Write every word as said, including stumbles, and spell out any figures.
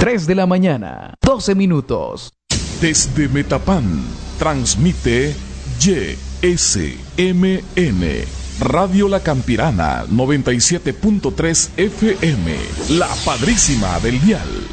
tres de la mañana, doce minutos. Desde Metapán, transmite Y S M N, Radio La Campirana, noventa y siete punto tres F M, la padrísima del dial.